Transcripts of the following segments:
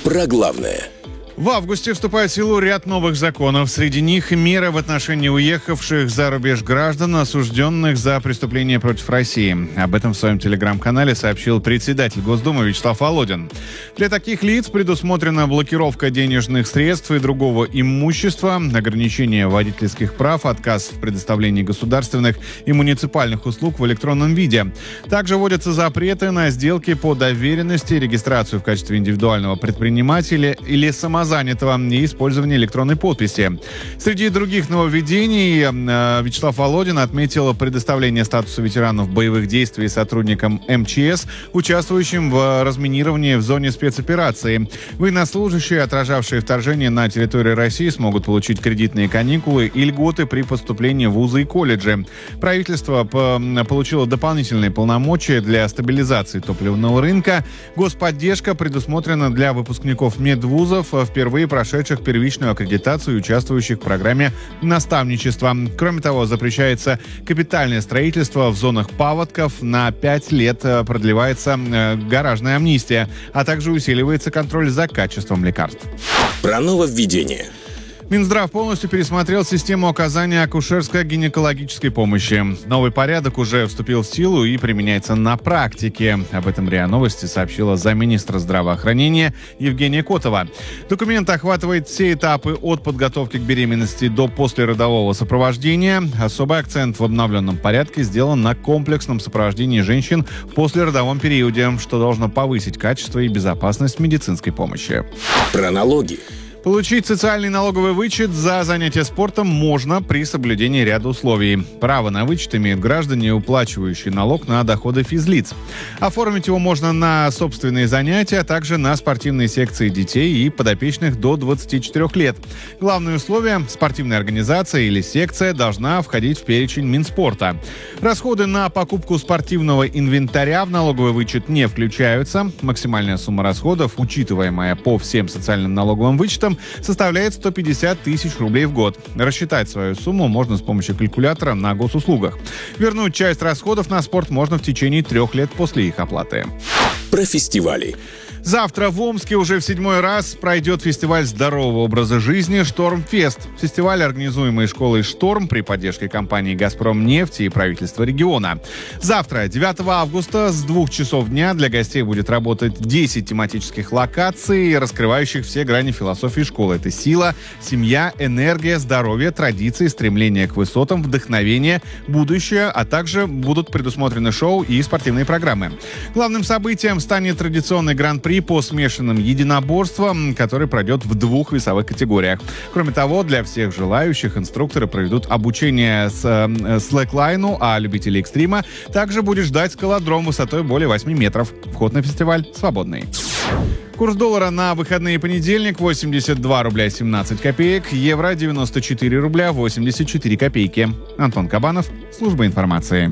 Про главное. В августе вступает в силу ряд новых законов. Среди них меры в отношении уехавших за рубеж граждан, осужденных за преступления против России. Об этом в своем телеграм-канале сообщил председатель Госдумы Вячеслав Володин. Для таких лиц предусмотрена блокировка денежных средств и другого имущества, ограничение водительских прав, отказ в предоставлении государственных и муниципальных услуг в электронном виде. Также вводятся запреты на сделки по доверенности, регистрацию в качестве индивидуального предпринимателя или самозанятого и использование электронной подписи. Среди других нововведений Вячеслав Володин отметил предоставление статуса ветеранов боевых действий сотрудникам МЧС, участвующим в разминировании в зоне спецоперации. Военнослужащие, отражавшие вторжение на территорию России, смогут получить кредитные каникулы и льготы при поступлении в вузы и колледжи. Правительство получило дополнительные полномочия для стабилизации топливного рынка. Господдержка предусмотрена для выпускников медвузов, впервые прошедших первичную аккредитацию и участвующих в программе наставничества. Кроме того, запрещается капитальное строительство в зонах паводков. На 5 лет продлевается гаражная амнистия, а также усиливается контроль за качеством лекарств. Про нововведение. Минздрав полностью пересмотрел систему оказания акушерско-гинекологической помощи. Новый порядок уже вступил в силу и применяется на практике. Об этом РИА Новости сообщила замминистра здравоохранения Евгения Котова. Документ охватывает все этапы от подготовки к беременности до послеродового сопровождения. Особый акцент в обновленном порядке сделан на комплексном сопровождении женщин в послеродовом периоде, что должно повысить качество и безопасность медицинской помощи. Про налоги. Получить социальный налоговый вычет за занятие спортом можно при соблюдении ряда условий. Право на вычет имеют граждане, уплачивающие налог на доходы физлиц. Оформить его можно на собственные занятия, а также на спортивные секции детей и подопечных до 24 лет. Главное условие – спортивная организация или секция должна входить в перечень Минспорта. Расходы на покупку спортивного инвентаря в налоговый вычет не включаются. Максимальная сумма расходов, учитываемая по всем социальным налоговым вычетам, составляет 150 тысяч рублей в год. Рассчитать свою сумму можно с помощью калькулятора на госуслугах. Вернуть часть расходов на спорт можно в течение 3 лет после их оплаты. Про фестивали. Завтра в Омске уже в 7-й раз пройдет фестиваль здорового образа жизни «Штормфест». Фестиваль, организуемый школой «Шторм» при поддержке компании «Газпромнефть» и правительства региона. Завтра, 9 августа, с 2 часов дня для гостей будет работать 10 тематических локаций, раскрывающих все грани философии школы. Это сила, семья, энергия, здоровье, традиции, стремление к высотам, вдохновение, будущее, а также будут предусмотрены шоу и спортивные программы. Главным событием станет традиционный гран-при по смешанным единоборствам, который пройдет в 2 весовых категориях. Кроме того, для всех желающих инструкторы проведут обучение с слэклайну, а любителей экстрима также будет ждать скалодром высотой более 8 метров. Вход на фестиваль свободный. Курс доллара на выходные понедельник 82 рубля 17 копеек, евро 94 рубля 84 копейки. Антон Кабанов, служба информации.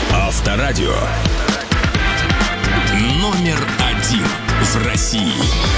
Авторадио. Номер 1 в России.